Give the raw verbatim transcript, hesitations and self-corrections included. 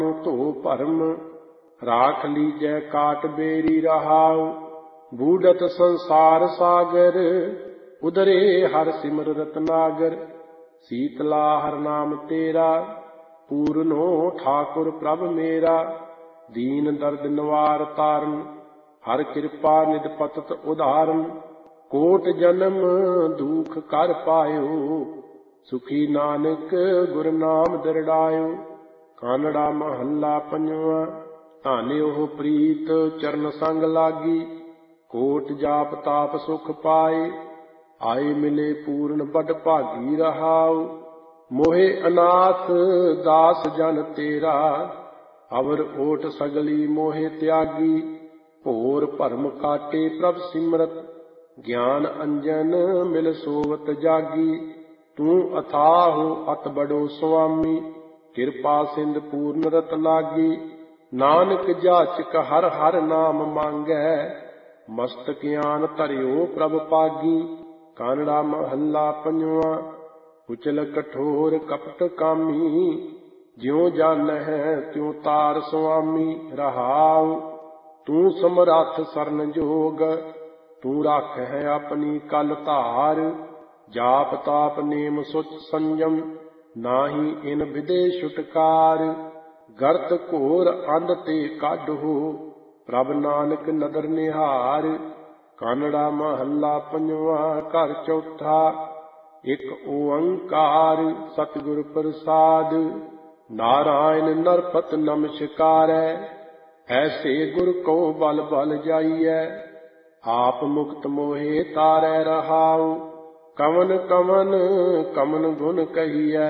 ਧੋ ਭਰਮ ਰਾਖ ਲੀਜੈ ਕਾਟ ਬੇਰੀ ਰਹਾਉ। ਬੂਢਤ ਸੰਸਾਰ ਸਾਗਰ ਉਦਰੇ ਹਰ ਸਿਮਰ ਰਤਨਾਗਰ। ਸੀਤਲਾ ਹਰ ਨਾਮ ਤੇਰਾ ਪੂਰਨੋ ਠਾਕੁਰ ਪ੍ਰਭ ਮੇਰਾ। ਦੀਨ ਦਰਦ ਨਿਵਾਰ ਤਾਰਨ ਹਰ ਕਿਰਪਾ ਨਿਧ ਪਤਤ ਉਧਾਰਨ। ਕੋਟ ਜਨਮ ਦੁਖ ਕਰ ਪਾਇਓ ਸੁਖੀ ਨਾਨਕ ਗੁਰ ਨਾਮ ਦਰੜਾਇਓ। ਕਾਨੜਾ ਮਹੱਲਾ ਪੰਜਵਾਂ। ਧਨ ਉਹ ਪ੍ਰੀਤ ਚਰਨ ਸੰਗ ਲਾਗੀ ਕੋਟ ਜਾਪ ਤਾਪ ਸੁਖ ਪਾਏ। ਆਏ ਮਿਲੇ ਪੂਰਨ ਬਡ ਭਾਗੀ ਰਹਾਉ। ਮੋਹਿ ਅਨਾਥ ਦਾਸ ਜਨ ਤੇਰਾ ਅਵਰ ਓਟ ਸਗਲੀ ਮੋਹਿ ਤਿਆਗੀ। ਭੋਰ ਭਰਮ ਕਾਟੇ ਪ੍ਰਭ ਸਿਮਰਤ ਗਿਆਨ ਅੰਜਨ ਮਿਲ ਸੋਵਤ ਜਾਗੀ। ਤੂੰ ਅਥਾਹੁ ਅਤ ਬੜੋ ਸੁਆਮੀ ਕਿਰਪਾ ਸਿੰਧ ਪੂਰਨ ਰਤ ਲਾਗੀ। ਨਾਨਕ ਜਾਚਕ ਹਰ ਹਰ ਨਾਮ ਮੰਗੈ ਮਸਤਕ ਆਨ ਧਰਿਓ ਪ੍ਰਭ ਪਾਗੀ। ਕਾਨੜਾ ਮਹੱਲਾ ਪੰਜਵਾਂ। ਕੁਚਲ ਕਠੋਰ ਕਪਟ ਕਾਮੀ ਜਿਉ ਜਾਣਹਿ ਤਿਉ ਤਾਰ ਸੁਆਮੀ ਰਹਾਉ। ਤੂੰ ਸਮਰੱਥ ਸਰਨ ਜੋਗ ਤੂੰ ਰਾਖਹਿ ਆਪਣੀ ਕਲ ਧਾਰ। ਜਾਪ ਤਾਪ ਨੇਮ ਸੁਚ ਸੰਜਮ ਨਾਹੀ ਇਨ ਵਿਦੇ ਛੁਟਕਾਰ। ਗਰਤ ਘੋਰ ਅੰਧ ਤੇ ਕਾਢੋ ਪ੍ਰਭ ਨਾਨਕ ਨਦਰ ਨਿਹਾਰ। ਕਾਨੜਾ ਮਹੱਲਾ ਪੰਜਵਾਂ। ਘਰ ਚੌਥਾ। ਇਕ ਓੰਕਾਰ ਸਤਿਗੁਰ ਪ੍ਰਸਾਦ ਨਾਰਾਇਣ ਨਰਪਤ ਨਮਸਕਾਰੈ। ਐਸੇ ਗੁਰ ਕੋ ਬਲ ਬਲ ਜਾਈਐ ਆਪ ਮੁਕਤ ਮੋਹਿ ਤਾਰੈ ਰਹਾਉ। ਕਵਨ ਕਵਨ ਕਮਨ ਗੁਣ ਕਹੀਐ